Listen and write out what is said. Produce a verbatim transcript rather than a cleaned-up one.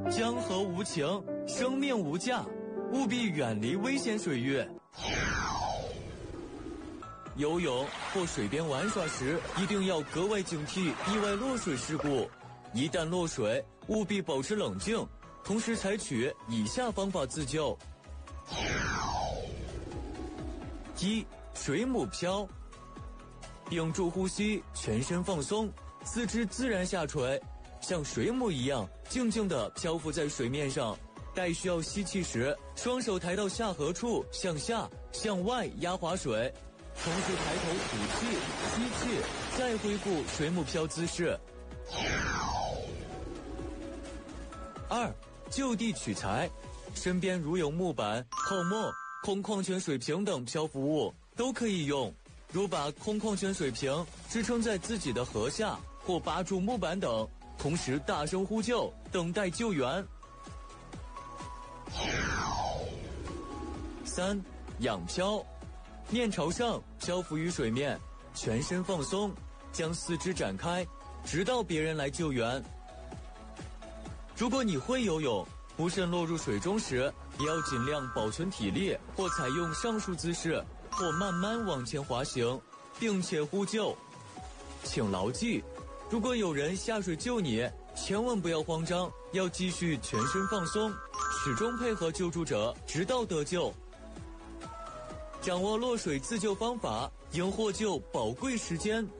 江河无情，生命无价，务必远离危险水域。游泳或水边玩耍时，一定要格外警惕意外落水事故。一旦落水，务必保持冷静，同时采取以下方法自救。一、水母漂。屏住呼吸，全身放松，四肢自然下垂，像水母一样静静地漂浮在水面上。待需要吸气时，双手抬到下颌处，向下向外压滑水，同时抬头吐气吸气，再恢复水母漂姿势。二、就地取材。身边如有木板、泡沫、空矿泉水瓶等漂浮物都可以用，如把空矿泉水瓶支撑在自己的颌下，或扒住木板等，同时大声呼救，等待救援。三、仰漂。面朝上漂浮于水面，全身放松，将四肢展开，直到别人来救援。如果你会游泳，不慎落入水中时，也要尽量保存体力，或采用上述姿势，或慢慢往前滑行，并且呼救。请牢记，如果有人下水救你，千万不要慌张，要继续全身放松，始终配合救助者，直到得救。掌握落水自救方法，应获救宝贵时间。